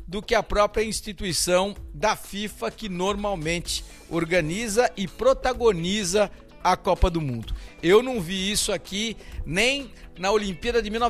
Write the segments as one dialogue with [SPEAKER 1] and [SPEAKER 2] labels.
[SPEAKER 1] do que a própria instituição da FIFA, que normalmente organiza e protagoniza a Copa do Mundo. Eu não vi isso aqui nem na Olimpíada de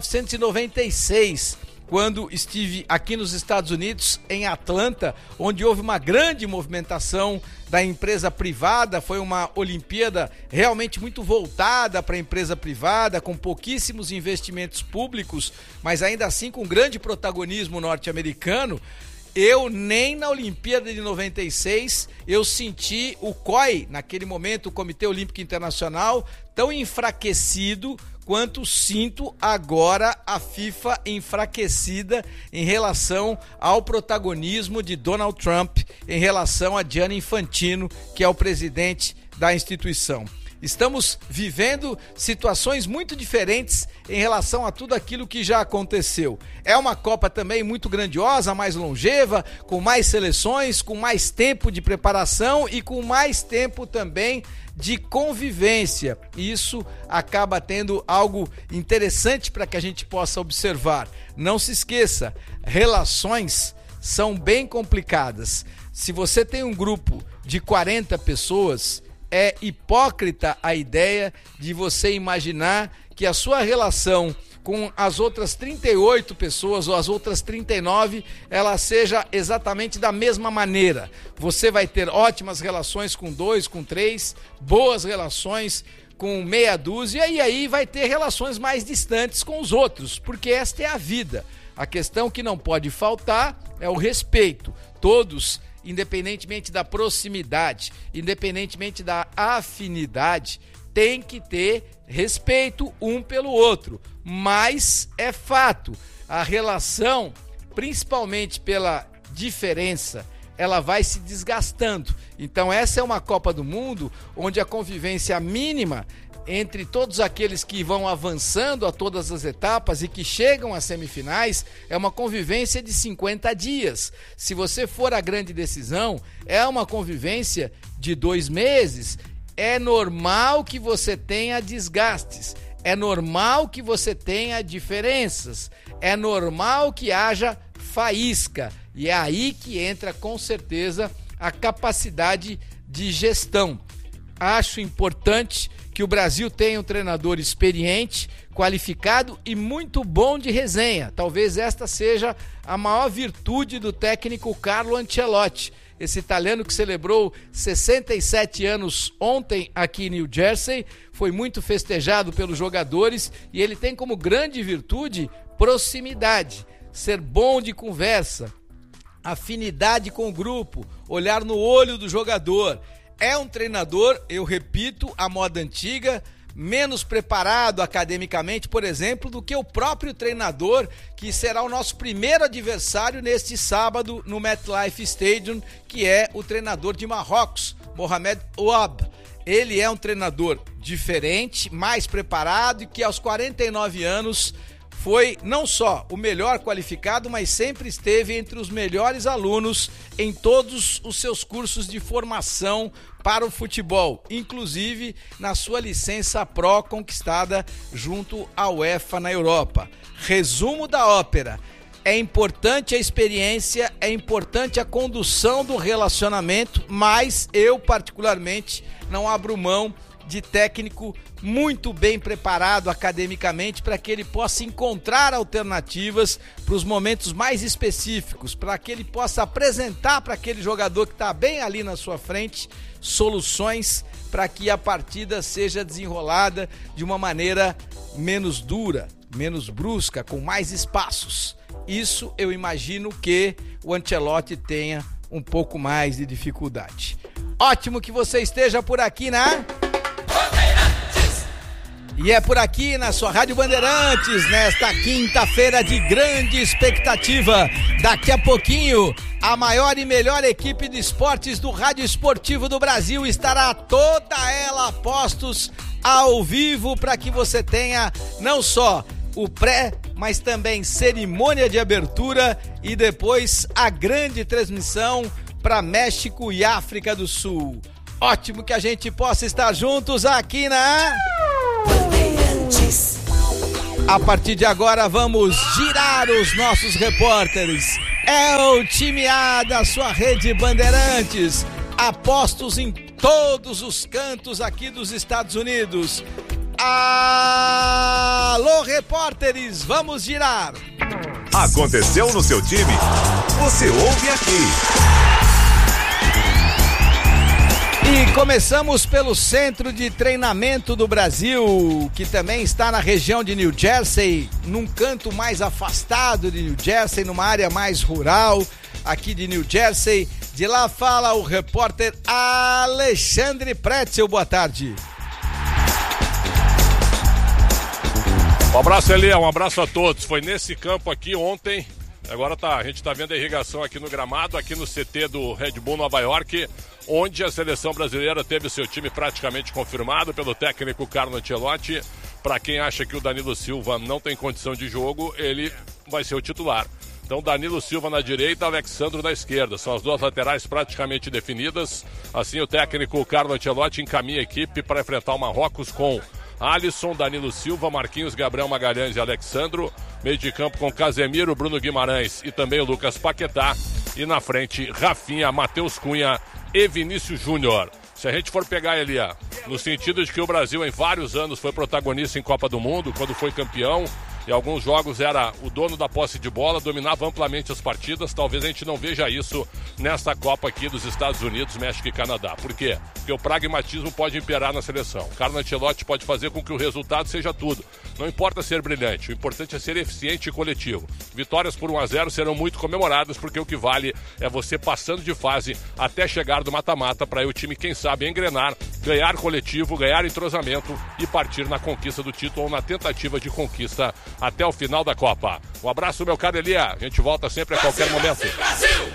[SPEAKER 1] 1996, quando estive aqui nos Estados Unidos, em Atlanta, onde houve uma grande movimentação da empresa privada. Foi uma Olimpíada realmente muito voltada para a empresa privada, com pouquíssimos investimentos públicos, mas ainda assim com grande protagonismo norte-americano. Eu nem na Olimpíada de 96 eu senti o COI, naquele momento o Comitê Olímpico Internacional, tão enfraquecido quanto sinto agora a FIFA enfraquecida em relação ao protagonismo de Donald Trump, em relação a Gianni Infantino, que é o presidente da instituição. Estamos vivendo situações muito diferentes em relação a tudo aquilo que já aconteceu. É uma Copa também muito grandiosa, mais longeva, com mais seleções, com mais tempo de preparação e com mais tempo também de convivência. Isso acaba tendo algo interessante para que a gente possa observar. Não se esqueça, relações são bem complicadas. Se você tem um grupo de 40 pessoas, é hipócrita a ideia de você imaginar que a sua relação com as outras 38 pessoas ou as outras 39, ela seja exatamente da mesma maneira. Você vai ter ótimas relações com 2, com 3, boas relações com meia dúzia, e aí vai ter relações mais distantes com os outros, porque esta é a vida. A questão que não pode faltar é o respeito. Todos, independentemente da proximidade, independentemente da afinidade, tem que ter respeito um pelo outro. Mas é fato, a relação, principalmente pela diferença, ela vai se desgastando. Então essa é uma Copa do Mundo onde a convivência mínima entre todos aqueles que vão avançando a todas as etapas e que chegam às semifinais é uma convivência de 50 dias. Se você for à grande decisão, é uma convivência de 2 meses. É normal que você tenha desgastes, é normal que você tenha diferenças, é normal que haja faísca, e é aí que entra com certeza a capacidade de gestão. Acho importante que o Brasil tenha um treinador experiente, qualificado e muito bom de resenha. Talvez esta seja a maior virtude do técnico Carlo Ancelotti, esse italiano que celebrou 67 anos ontem aqui em New Jersey, foi muito festejado pelos jogadores e ele tem como grande virtude proximidade, ser bom de conversa, afinidade com o grupo, olhar no olho do jogador. É um treinador, eu repito, à moda antiga, menos preparado academicamente, por exemplo, do que o próprio treinador, que será o nosso primeiro adversário neste sábado no MetLife Stadium, que é o treinador de Marrocos, Mohamed Ouab. Ele é um treinador diferente, mais preparado e que aos 49 anos foi não só o melhor qualificado, mas sempre esteve entre os melhores alunos em todos os seus cursos de formação para o futebol, inclusive na sua licença Pro conquistada junto à UEFA na Europa. Resumo da ópera: é importante a experiência, é importante a condução do relacionamento, mas eu particularmente não abro mão de técnico muito bem preparado academicamente para que ele possa encontrar alternativas para os momentos mais específicos, para que ele possa apresentar para aquele jogador que está bem ali na sua frente soluções para que a partida seja desenrolada de uma maneira menos dura, menos brusca, com mais espaços. Isso eu imagino que o Ancelotti tenha um pouco mais de dificuldade. Ótimo que você esteja por aqui na... E é por aqui na sua Rádio Bandeirantes, nesta quinta-feira de grande expectativa. Daqui a pouquinho, a maior e melhor equipe de esportes do Rádio Esportivo do Brasil estará toda ela a postos ao vivo para que você tenha não só o pré, mas também cerimônia de abertura e depois a grande transmissão para México e África do Sul. Ótimo que a gente possa estar juntos aqui na... A partir de agora vamos girar os nossos repórteres. É o time A da sua rede Bandeirantes. Apostos em todos os cantos aqui dos Estados Unidos. Alô, repórteres, vamos girar.
[SPEAKER 2] Aconteceu no seu time? Você ouve aqui.
[SPEAKER 1] E começamos pelo Centro de Treinamento do Brasil, que também está na região de New Jersey, num canto mais afastado de New Jersey, numa área mais rural aqui de New Jersey. De lá fala o repórter Alexandre Pretzel. Boa tarde.
[SPEAKER 3] Um abraço, Elia, um abraço a todos. Foi nesse campo aqui ontem. Agora a gente está vendo a irrigação aqui no gramado, aqui no CT do Red Bull Nova York, onde a seleção brasileira teve seu time praticamente confirmado pelo técnico Carlo Ancelotti. Para quem acha que o Danilo Silva não tem condição de jogo, ele vai ser o titular. Então, Danilo Silva na direita, Alexandro na esquerda. São as duas laterais praticamente definidas. Assim, o técnico Carlo Ancelotti encaminha a equipe para enfrentar o Marrocos com Alisson, Danilo Silva, Marquinhos, Gabriel Magalhães e Alexandro. Meio de campo com Casemiro, Bruno Guimarães e também o Lucas Paquetá. E na frente, Rafinha, Matheus Cunha e Vinícius Júnior. Se a gente for pegar ele, no sentido de que o Brasil em vários anos foi protagonista em Copa do Mundo, quando foi campeão, e alguns jogos era o dono da posse de bola, dominava amplamente as partidas, talvez a gente não veja isso nesta Copa aqui dos Estados Unidos, México e Canadá. Por quê? Porque o pragmatismo pode imperar na seleção. Carlo Ancelotti pode fazer com que o resultado seja tudo. Não importa ser brilhante, o importante é ser eficiente e coletivo. Vitórias por 1-0 serão muito comemoradas, porque o que vale é você passando de fase até chegar do mata-mata, para aí o time, quem sabe, engrenar, ganhar coletivo, ganhar entrosamento e partir na conquista do título ou na tentativa de conquista até o final da Copa. Um abraço, meu caro Elia. A gente volta sempre a qualquer momento.
[SPEAKER 1] Brasil!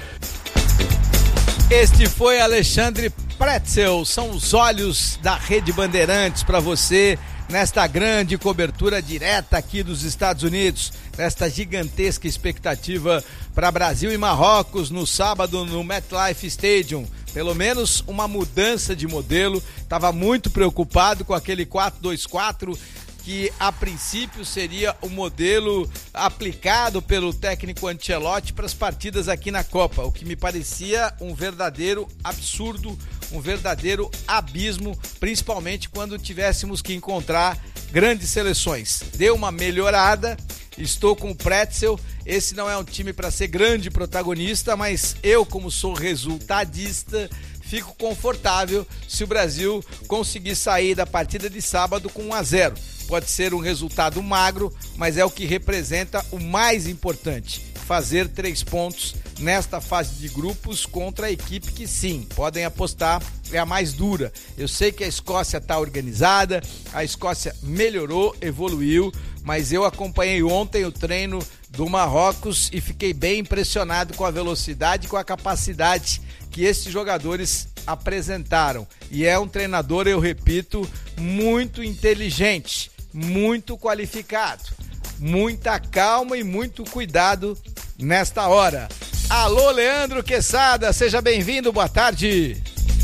[SPEAKER 1] Este foi Alexandre Pretzel. São os olhos da Rede Bandeirantes para você nesta grande cobertura direta aqui dos Estados Unidos, nesta gigantesca expectativa para Brasil e Marrocos no sábado no MetLife Stadium. Pelo menos uma mudança de modelo. Estava muito preocupado com aquele 4-2-4, que a princípio seria o modelo aplicado pelo técnico Ancelotti para as partidas aqui na Copa, o que me parecia um verdadeiro absurdo, um verdadeiro abismo, principalmente quando tivéssemos que encontrar grandes seleções. Deu uma melhorada, estou com o Pretzel. Esse não é um time para ser grande protagonista, mas eu, como sou resultadista, fico confortável se o Brasil conseguir sair da partida de sábado com 1-0. Pode ser um resultado magro, mas é o que representa o mais importante: fazer 3 pontos nesta fase de grupos contra a equipe que, sim, podem apostar, é a mais dura. Eu sei que a Escócia está organizada, a Escócia melhorou, evoluiu, mas eu acompanhei ontem o treino do Marrocos e fiquei bem impressionado com a velocidade e com a capacidade que esses jogadores apresentaram. E é um treinador, eu repito, muito inteligente, muito qualificado. Muita calma e muito cuidado nesta hora. Alô, Leandro Quesada, seja bem-vindo, boa tarde.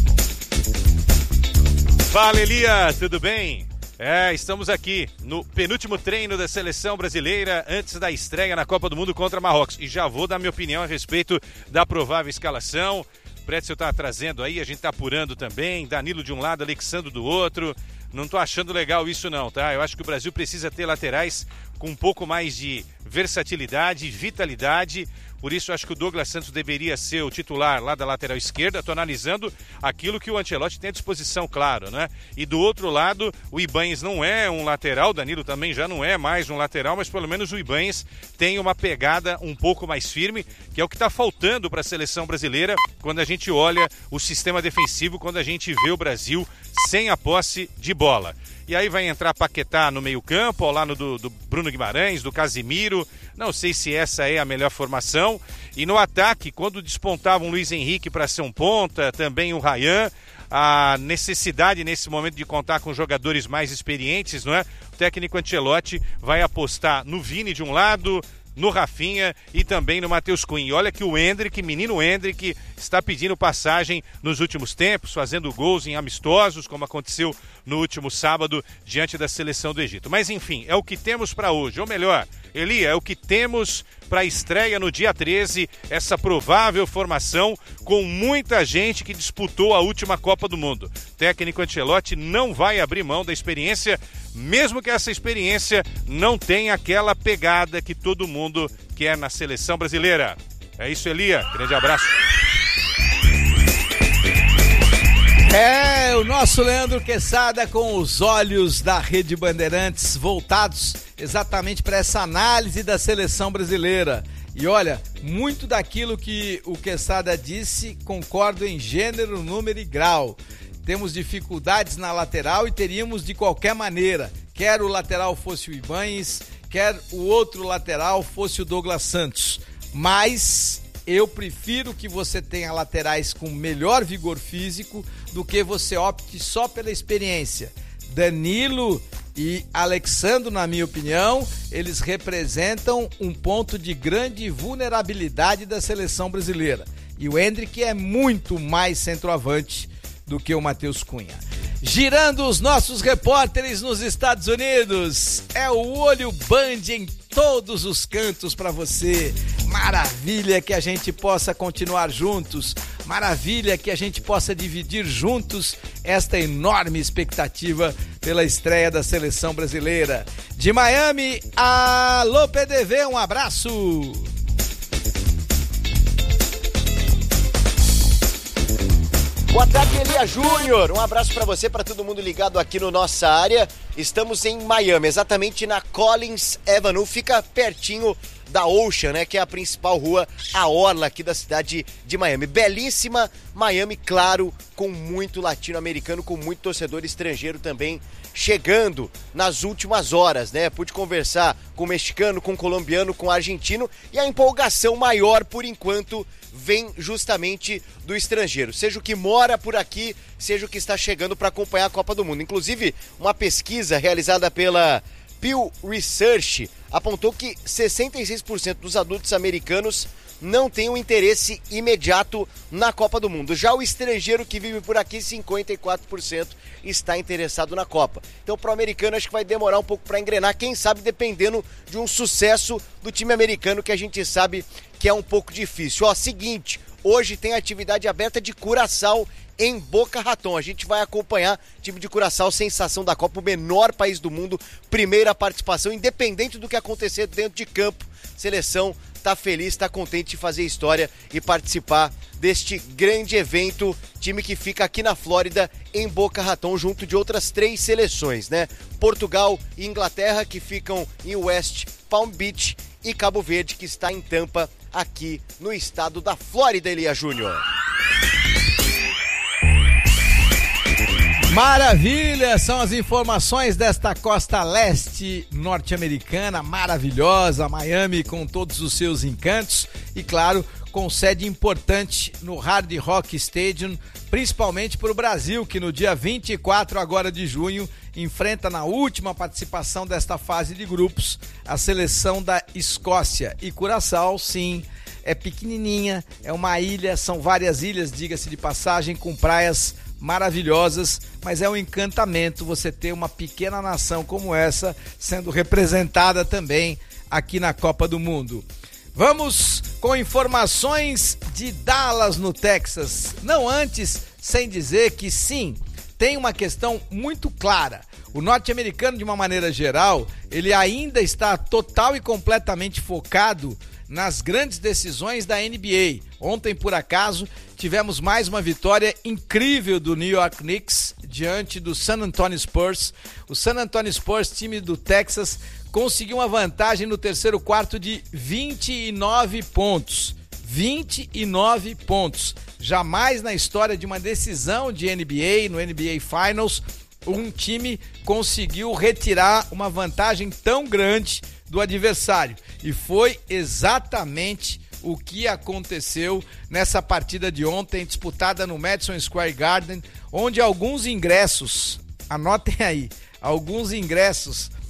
[SPEAKER 4] Fala, Elia, tudo bem? Estamos aqui no penúltimo treino da seleção brasileira antes da estreia na Copa do Mundo contra Marrocos. E já vou dar minha opinião a respeito da provável escalação. O Pretzel tá trazendo aí, a gente tá apurando também. Danilo de um lado, Alexandro do outro. Não tô achando legal isso não, tá? Eu acho que o Brasil precisa ter laterais com um pouco mais de versatilidade, vitalidade. Por isso, acho que o Douglas Santos deveria ser o titular lá da lateral esquerda. Estou analisando aquilo que o Ancelotti tem à disposição, claro, né? E do outro lado, o Ibanez não é um lateral, o Danilo também já não é mais um lateral, mas pelo menos o Ibanez tem uma pegada um pouco mais firme, que é o que está faltando para a seleção brasileira quando a gente olha o sistema defensivo, quando a gente vê o Brasil sem a posse de bola. E aí vai entrar Paquetá no meio-campo, ao lado do Bruno Guimarães, do Casemiro. Não sei se essa é a melhor formação. E no ataque, quando despontava um Luiz Henrique para ser um ponta, também o Ryan, a necessidade nesse momento de contar com jogadores mais experientes, não é? O técnico Ancelotti vai apostar no Vini de um lado, no Rafinha e também no Matheus Cunha. E olha que o Endrick, menino Endrick, está pedindo passagem nos últimos tempos, fazendo gols em amistosos, como aconteceu no último sábado, diante da seleção do Egito. Mas enfim, é o que temos para hoje, ou melhor, Eli, é o que temos para a estreia no dia 13, essa provável formação com muita gente que disputou a última Copa do Mundo. O técnico Ancelotti não vai abrir mão da experiência, mesmo que essa experiência não tenha aquela pegada que todo mundo quer na seleção brasileira. É isso, Elia. Grande abraço.
[SPEAKER 1] É, o nosso Leandro Quesada com os olhos da Rede Bandeirantes voltados exatamente para essa análise da seleção brasileira. E olha, muito daquilo que o Quesada disse, concordo em gênero, número e grau. Temos dificuldades na lateral e teríamos de qualquer maneira. Quer o lateral fosse o Ibañez, quer o outro lateral fosse o Douglas Santos. Mas eu prefiro que você tenha laterais com melhor vigor físico do que você opte só pela experiência. Danilo e Alexandro, na minha opinião, eles representam um ponto de grande vulnerabilidade da seleção brasileira. E o Endrick é muito mais centroavante do que o Matheus Cunha. Girando os nossos repórteres nos Estados Unidos, é o Olho Band em todos os cantos para você. Maravilha que a gente possa continuar juntos, maravilha que a gente possa dividir juntos esta enorme expectativa pela estreia da seleção brasileira. De Miami, alô PDV, um abraço!
[SPEAKER 5] Boa tarde, Elia Júnior. Um abraço para você, para todo mundo ligado aqui no Nossa Área. Estamos em Miami, exatamente na Collins Avenue, fica pertinho da Ocean, né, que é a principal rua, a orla aqui da cidade de Miami. Belíssima Miami, claro, com muito latino-americano, com muito torcedor estrangeiro também chegando nas últimas horas, né? Pude conversar com o mexicano, com o colombiano, com o argentino, e a empolgação maior, por enquanto, vem justamente do estrangeiro, seja o que mora por aqui, seja o que está chegando para acompanhar a Copa do Mundo. Inclusive, uma pesquisa realizada pela Pew Research apontou que 66% dos adultos americanos não tem um interesse imediato na Copa do Mundo. Já o estrangeiro que vive por aqui, 54% está interessado na Copa. Então, para o americano, acho que vai demorar um pouco para engrenar, quem sabe dependendo de um sucesso do time americano, que a gente sabe que é um pouco difícil. Ó, seguinte, hoje tem atividade aberta de Curaçao em Boca Raton. A gente vai acompanhar o time de Curaçao, sensação da Copa, o menor país do mundo, primeira participação, independente do que acontecer dentro de campo. Seleção tá feliz, tá contente de fazer história e participar deste grande evento, time que fica aqui na Flórida, em Boca Raton, junto de outras 3 seleções, né? Portugal e Inglaterra, que ficam em West Palm Beach, e Cabo Verde, que está em Tampa, aqui no estado da Flórida, Elia Júnior.
[SPEAKER 1] Maravilha, são as informações desta costa leste norte-americana, maravilhosa, Miami com todos os seus encantos e, claro, com sede importante no Hard Rock Stadium, principalmente para o Brasil, que no dia 24 agora de junho enfrenta na última participação desta fase de grupos a seleção da Escócia. E Curaçao, sim, é pequenininha, é uma ilha, são várias ilhas, diga-se de passagem, com praias maravilhosas, mas é um encantamento você ter uma pequena nação como essa sendo representada também aqui na Copa do Mundo. Vamos com informações de Dallas, no Texas. Não antes, sem dizer que sim, tem uma questão muito clara. O norte-americano, de uma maneira geral, ele ainda está total e completamente focado nas grandes decisões da NBA. Ontem, por acaso, tivemos mais uma vitória incrível do New York Knicks diante do San Antonio Spurs. O San Antonio Spurs, time do Texas, conseguiu uma vantagem no terceiro quarto de 29 pontos. 29 pontos. Jamais na história de uma decisão de NBA, no NBA Finals, um time conseguiu retirar uma vantagem tão grande do adversário. E foi exatamente o que aconteceu nessa partida de ontem, disputada no Madison Square Garden, onde alguns ingressos, anotem aí, alguns ingressos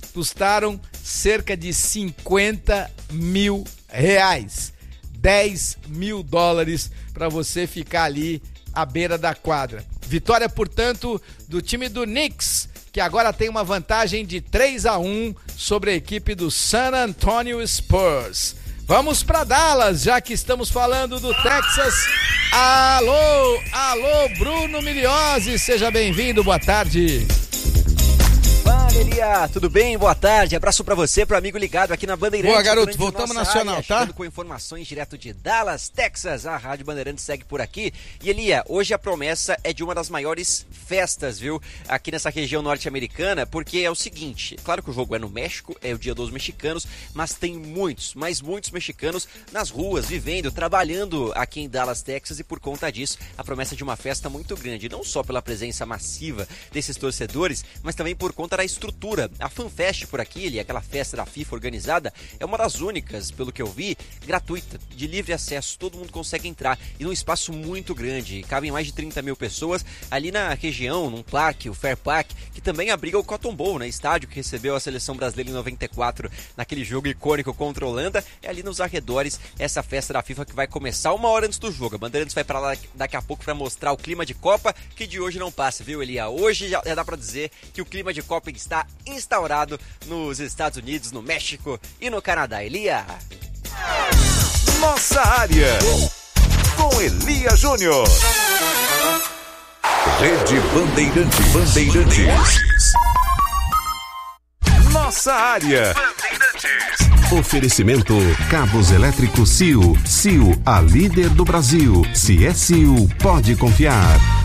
[SPEAKER 1] custaram cerca de 50 mil reais. 10 mil dólares para você ficar ali à beira da quadra. Vitória, portanto, do time do Knicks, que agora tem uma vantagem de 3-1 sobre a equipe do San Antonio Spurs. Vamos para Dallas, já que estamos falando do Texas. Alô, Bruno Miliose, seja bem-vindo, boa tarde.
[SPEAKER 6] Fala, Elia, tudo bem? Boa tarde, abraço pra você, pro amigo ligado aqui na Bandeirantes.
[SPEAKER 1] Boa, garoto, voltamos nacional,
[SPEAKER 6] área,
[SPEAKER 1] tá?
[SPEAKER 6] Chegando com informações direto de Dallas, Texas, a Rádio Bandeirantes segue por aqui. E Elia, hoje a promessa é de uma das maiores festas, viu? Aqui nessa região norte-americana, porque é o seguinte, claro que o jogo é no México, é o dia dos mexicanos, mas tem muitos mexicanos nas ruas, vivendo, trabalhando aqui em Dallas, Texas, e por conta disso, a promessa de uma festa muito grande, não só pela presença massiva desses torcedores, mas também por conta da estrutura. A FanFest por aqui, aquela festa da FIFA organizada, é uma das únicas, pelo que eu vi, gratuita, de livre acesso, todo mundo consegue entrar, e num espaço muito grande, cabem mais de 30 mil pessoas, ali na região, num parque, o Fair Park, que também abriga o Cotton Bowl, né, estádio que recebeu a seleção brasileira em 94, naquele jogo icônico contra a Holanda, é ali nos arredores, essa festa da FIFA que vai começar 1 hora antes do jogo. A Bandeirantes vai pra lá daqui a pouco para mostrar o clima de Copa, que de hoje não passa, viu, Elia? Hoje já dá pra dizer que o clima de Copa está instaurado nos Estados Unidos, no México e no Canadá. Elia!
[SPEAKER 2] Nossa área, com Elia Júnior. Rede Bandeirantes. Nossa área.
[SPEAKER 7] Oferecimento Cabos Elétricos CIO. CIO, a líder do Brasil. Se é CIO, pode confiar.